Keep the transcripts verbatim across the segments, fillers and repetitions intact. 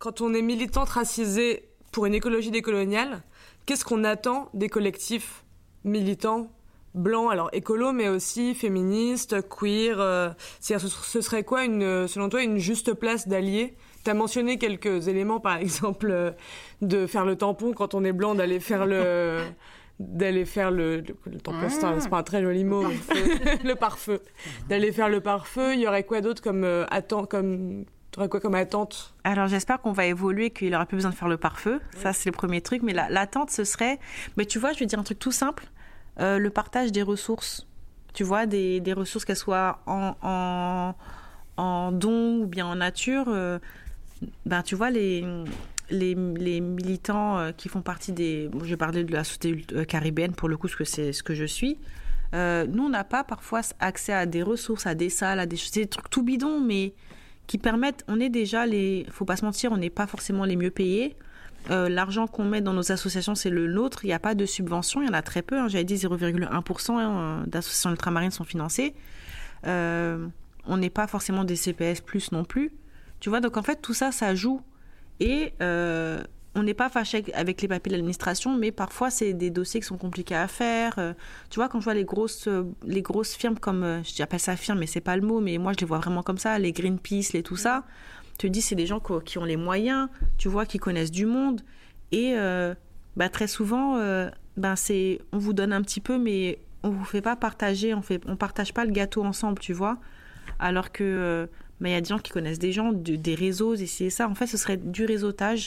Quand on est militante racisée pour une écologie décoloniale, qu'est-ce qu'on attend des collectifs militants blancs, alors écolo, mais aussi féministes, queer euh, c'est-à-dire, ce serait quoi, une, selon toi, une juste place d'alliés? Tu as mentionné quelques éléments, par exemple, euh, de faire le tampon quand on est blanc, d'aller faire le... d'aller faire le, le, le tampon, c'est, un, c'est pas un très joli mot, le pare-feu. D'aller faire le pare-feu, il y aurait quoi d'autre comme euh, attente, comme... T'aurais quoi comme attente? Alors j'espère qu'on va évoluer, qu'il n'aura plus besoin de faire le pare-feu. Oui. Ça, c'est le premier truc. Mais la, l'attente, ce serait... Mais tu vois, je vais dire un truc tout simple. Euh, le partage des ressources. Tu vois, des, des ressources, qu'elles soient en, en, en don ou bien en nature. Euh, ben, tu vois, les, les, les militants euh, qui font partie des... Bon, je vais parler de la société caribéenne, pour le coup, parce que c'est ce que je suis. Euh, nous, on n'a pas parfois accès à des ressources, à des salles, à des, c'est des trucs tout bidons, mais... qui permettent, on est déjà les, faut pas se mentir, on n'est pas forcément les mieux payés. Euh, l'argent qu'on met dans nos associations, c'est le nôtre. Il n'y a pas de subvention, il y en a très peu. Hein. J'avais dit zéro virgule un pour cent hein, d'associations ultramarines sont financées. Euh, on n'est pas forcément des C P S plus non plus. Tu vois, donc en fait, tout ça, ça joue. Et euh, on n'est pas fâché avec les papiers de l'administration, mais parfois, c'est des dossiers qui sont compliqués à faire. Euh, tu vois, quand je vois les grosses, euh, les grosses firmes comme, euh, j'appelle ça firme, mais c'est pas le mot, mais moi, je les vois vraiment comme ça, les Greenpeace, les tout ça. Tu te dis, c'est des gens qui ont les moyens, tu vois, qui connaissent du monde. Et euh, bah, très souvent, euh, bah, c'est, on vous donne un petit peu, mais on ne vous fait pas partager, on fait, on partage pas le gâteau ensemble, tu vois. Alors que euh, bah, y a des gens qui connaissent des gens, de, des réseaux, ici et ça. En fait, ce serait du réseautage.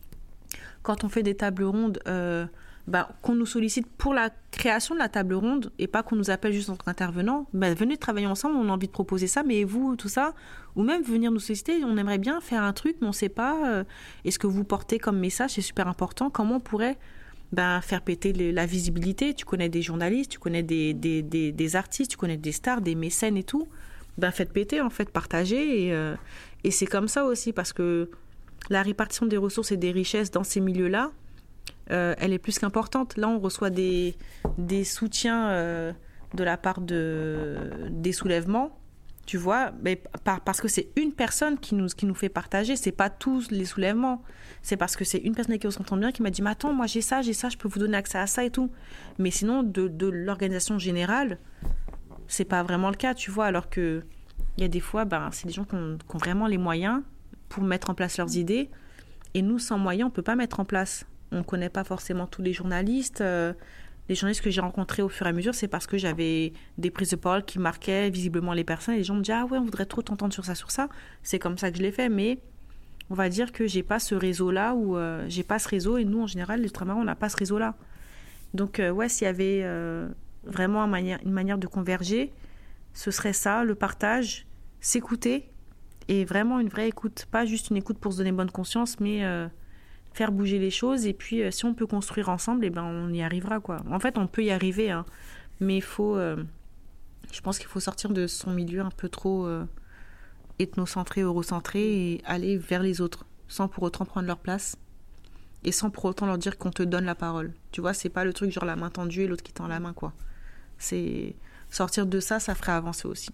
Quand on fait des tables rondes, euh, bah, qu'on nous sollicite pour la création de la table ronde et pas qu'on nous appelle juste en tant qu'intervenant, bah, venez travailler ensemble, on a envie de proposer ça, mais vous, tout ça, ou même venir nous solliciter, on aimerait bien faire un truc, mais on ne sait pas, euh, et ce que vous portez comme message, c'est super important, comment on pourrait bah, faire péter les, la visibilité, tu connais des journalistes, tu connais des, des, des, des artistes, tu connais des stars, des mécènes et tout, bah, faites péter, en fait, partagez, et, euh, et c'est comme ça aussi, parce que la répartition des ressources et des richesses dans ces milieux-là, euh, elle est plus qu'importante. Là, on reçoit des, des soutiens euh, de la part de, des soulèvements, tu vois, mais par, parce que c'est une personne qui nous, qui nous fait partager, c'est pas tous les soulèvements. C'est parce que c'est une personne avec qui on s'entend bien qui m'a dit « Mais attends, moi j'ai ça, j'ai ça, je peux vous donner accès à ça et tout. » Mais sinon, de, de l'organisation générale, c'est pas vraiment le cas, tu vois, alors que il y a des fois, ben, c'est des gens qui ont, qui ont vraiment les moyens pour mettre en place leurs idées. Et nous, sans moyens, on ne peut pas mettre en place. On ne connaît pas forcément tous les journalistes. Euh, les journalistes que j'ai rencontrés au fur et à mesure, c'est parce que j'avais des prises de parole qui marquaient visiblement les personnes. Et les gens me disaient « Ah ouais, on voudrait trop t'entendre sur ça, sur ça. » C'est comme ça que je l'ai fait. Mais on va dire que je n'ai pas ce réseau-là, ou euh, je n'ai pas ce réseau. Et nous, en général, les ultramarins, on n'a pas ce réseau-là. Donc, euh, ouais, s'il y avait euh, vraiment une manière, une manière de converger, ce serait ça, le partage, s'écouter. Et vraiment une vraie écoute, pas juste une écoute pour se donner bonne conscience, mais euh, faire bouger les choses. Et puis, euh, si on peut construire ensemble, eh ben, on y arrivera, quoi. En fait, on peut y arriver, hein, mais il faut... Euh, je pense qu'il faut sortir de son milieu un peu trop euh, ethnocentré, eurocentré, et aller vers les autres, sans pour autant prendre leur place, et sans pour autant leur dire qu'on te donne la parole. Tu vois, c'est pas le truc genre la main tendue et l'autre qui tend la main, quoi. C'est... Sortir de ça, ça ferait avancer aussi.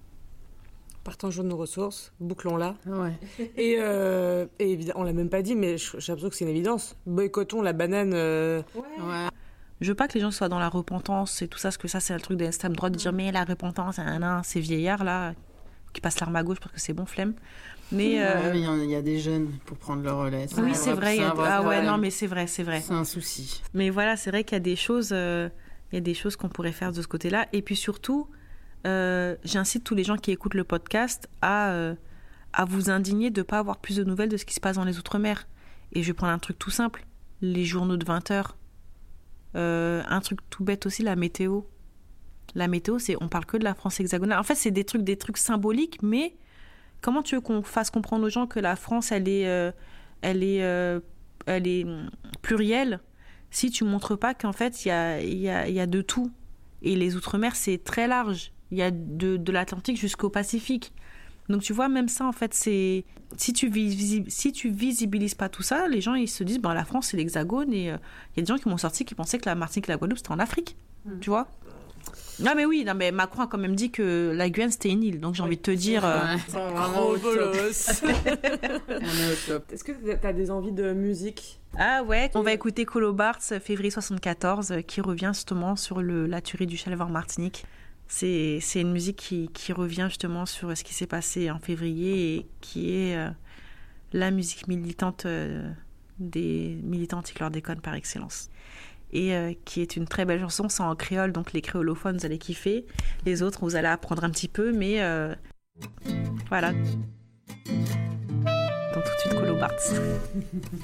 Partageons nos ressources, bouclons-la. Ouais. Et, euh, et évidemment, on l'a même pas dit, mais j'ai l'impression que c'est une évidence. Boycottons la banane. Euh... Ouais. ouais. Je veux pas que les gens soient dans la repentance et tout ça, parce que ça, c'est le truc de l'extrême droite, de dire, mais la repentance, un, un, ces vieillards, là, qui passent l'arme à gauche parce que c'est bon, flemme. Mais il euh... ouais, y, y a des jeunes pour prendre le relais. Ça oui, c'est vrai. C'est a... Ah ouais, non, mais c'est vrai, c'est vrai. C'est un souci. Mais voilà, c'est vrai qu'il y a des choses, euh, il y a des choses qu'on pourrait faire de ce côté-là. Et puis surtout, Euh, j'incite tous les gens qui écoutent le podcast à, euh, à vous indigner de ne pas avoir plus de nouvelles de ce qui se passe dans les Outre-mer. Et je vais prendre un truc tout simple, les journaux de vingt heures. Euh, un truc tout bête aussi, la météo. La météo, c'est, on parle que de la France hexagonale. En fait, c'est des trucs, des trucs symboliques, mais comment tu veux qu'on fasse comprendre aux gens que la France, elle est, euh, elle est, euh, elle est plurielle, si tu ne montres pas qu'en fait, il y a, y a, y a de tout. Et les Outre-mer, c'est très large. Il y a de, de l'Atlantique jusqu'au Pacifique. Donc, tu vois, même ça, en fait, c'est... Si tu, visi... si tu visibilises pas tout ça, les gens, ils se disent, ben, la France, c'est l'Hexagone. Et il euh, y a des gens qui m'ont sorti qui pensaient que la Martinique et la Guadeloupe, c'était en Afrique. Mmh. Tu vois ? Non mais oui, non mais Macron a quand même dit que la Guyane c'était une île, donc j'ai oui. envie de te dire. Euh... Ouais, c'est vraiment au top. On est au top. Est-ce que tu as des envies de musique? Ah ouais, on va écouter Colo Bartz, février soixante-quatorze, qui revient justement sur le, la tuerie du Challever en Martinique. C'est, c'est une musique qui, qui revient justement sur ce qui s'est passé en février et qui est euh, la musique militante euh, des militants anti-chlordécone par excellence. Et euh, qui est une très belle chanson, c'est en créole, donc les créolophones, vous allez kiffer. Les autres, vous allez apprendre un petit peu, mais euh, voilà. Donc tout de suite, Colo Bartz.